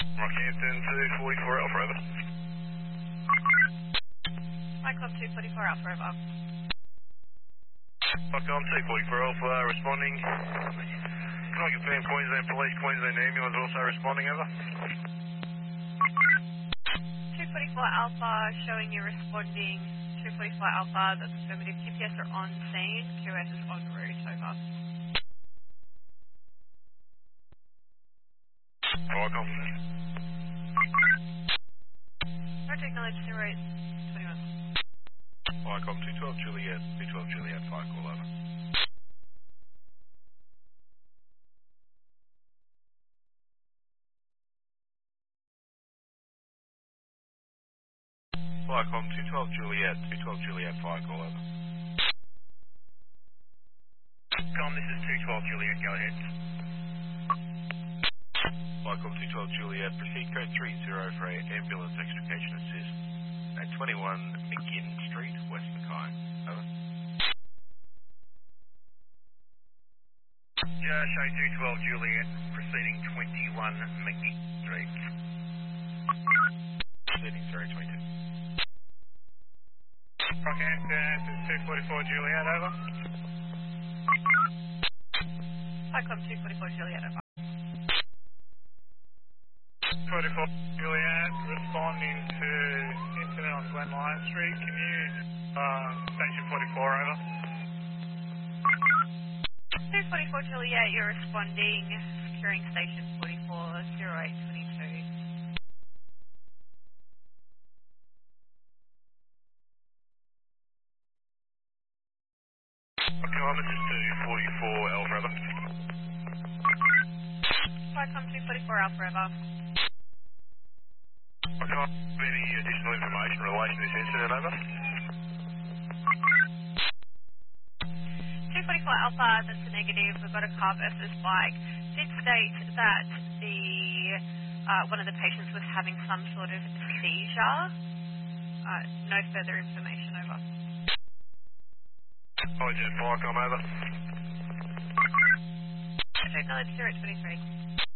Rockhampton 244 Alpha over. Micron 244 Alpha over. Rockcom 244 Alpha responding. Can I confirm Queensland Police, Queensland Ambulance also responding over? 244 Alpha showing you responding. 244 Alpha, that's affirmative. GPS are on scene. QS is en route. Over. Rockcom. Roger, acknowledge 0821. Rockcom 212 Juliet, 212 Juliet, fire call over. Viacom 212 Juliet, 212 Juliet, fire call over. Com, this is 212 Juliet, go ahead. Viacom 212 Juliet, proceed code 30 for a ambulance extrication assist at 21 McGinn Street, West Mackay. Over. Yeah, show 212 Juliet, proceeding 21 McGinn Street. Proceeding 022. Rockhampton 244 Juliet, over. Micron 244 Juliet over. 24 Juliet, responding to incident on Glen Lyon Street. Can you, station 44, over? 244 Juliet, you're responding. Securing station 44, 0822. Okay, this is 244 Alpha, over. Micron 244 Alpha over. I can't have any additional information in relation to this incident, over. 244 Alpha, that's a negative. We've got a car versus bike. Did state that the one of the patients was having some sort of seizure. No further information over. Jet Viacom, over. Acknowledge 023.